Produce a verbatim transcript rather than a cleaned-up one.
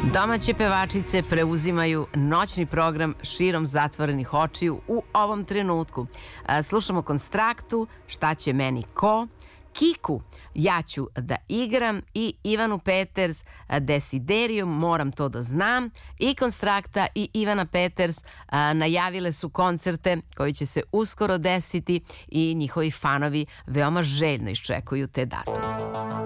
Domaće pevačice preuzimaju noćni program širom zatvorenih očiju u ovom trenutku. Slušamo Konstraktu, Šta će meni ko, Kiku, Ja ću da igram i Ivanu Peters, Desiderium, Moram to da znam, i Konstrakta i Ivana Peters najavile su koncerte koji će se uskoro desiti i njihovi fanovi veoma željno iščekuju te datume.